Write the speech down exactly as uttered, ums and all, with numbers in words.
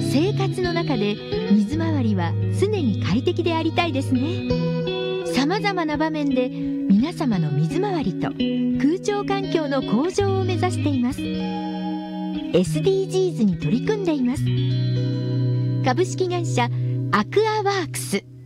生活の中で水回りは常に快適でありたいですね。さまざまな場面で皆様の水回りと空調環境の向上を目指しています。 エスディージーズ に取り組んでいます。株式会社アクアワークス。